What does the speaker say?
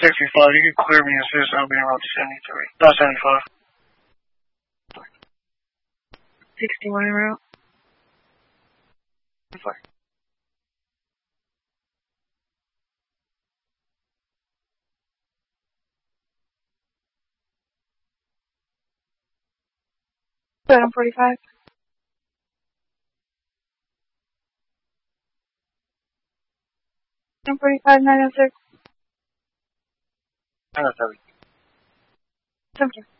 65, you can clear me as soon as I'll be around 73. Not 75. 61 en route. 745. 745, 906. 907. 7.